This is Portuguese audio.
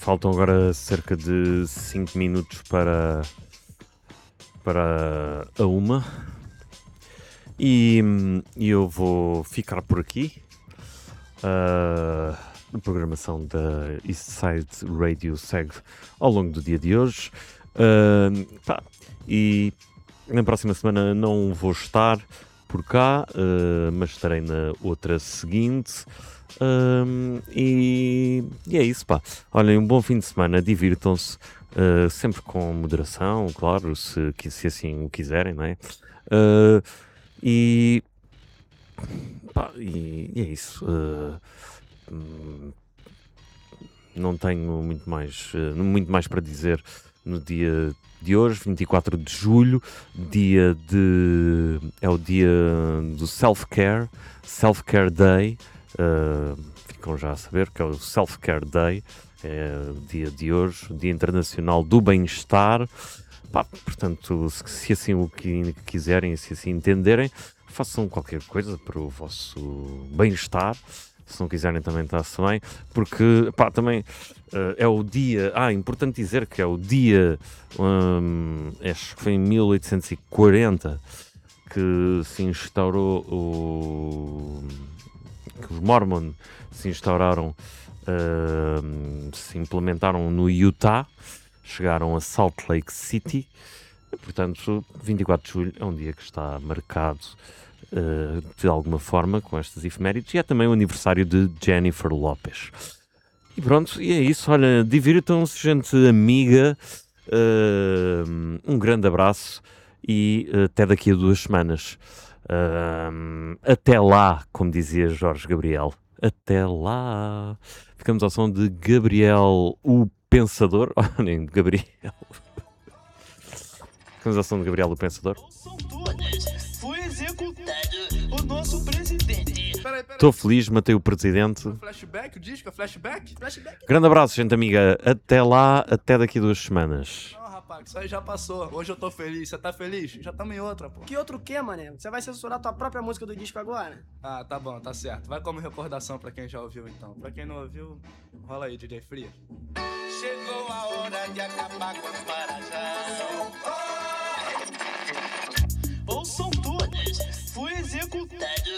faltam agora cerca de 5 minutos para a 1 e eu vou ficar por aqui na programação da Eastside Radio segue ao longo do dia de hoje e na próxima semana não vou estar por cá, mas estarei na outra seguinte. E é isso, pá. Olhem, um bom fim de semana, divirtam-se, sempre com moderação, claro, se assim o quiserem, não é? E é isso. Não tenho muito mais para dizer no dia de hoje, 24 de julho, é o dia do Self-Care Day. Ficam já a saber que é o Self-Care Day, é o dia de hoje, o Dia Internacional do Bem-Estar. Portanto, se assim o quiserem, se assim entenderem, façam qualquer coisa para o vosso bem-estar. Se não quiserem também está-se bem, porque também é o dia, importante dizer que é o dia, acho que foi em 1840 que se instaurou que os Mormon se instauraram, se implementaram no Utah, chegaram a Salt Lake City, portanto 24 de julho é um dia que está marcado de alguma forma com estas efemérides, e é também o aniversário de Jennifer Lopez. E pronto, e é isso, olha, divirtam-se, gente amiga, um grande abraço e até daqui a 2 semanas. Até lá, como dizia Jorge Gabriel. Até lá. Ficamos ao som de Gabriel o Pensador. Nem Gabriel. Ficamos ao som de Gabriel o Pensador. Foi executado o nosso presidente. Estou feliz, matei o presidente. Flashback, o disco, flashback? Grande abraço, gente amiga. Até lá, até daqui a 2 semanas. Não, rapaz, isso aí já passou. Hoje eu tô feliz. Você tá feliz? Já tamo em outra, pô. Que outro quê, mané? Você vai censurar tua própria música do disco agora? Ah, tá bom, tá certo. Vai como recordação pra quem já ouviu, então. Pra quem não ouviu, rola aí, DJ Fria. Chegou a hora de acabar com as marajás. Ouçam todas, fui executado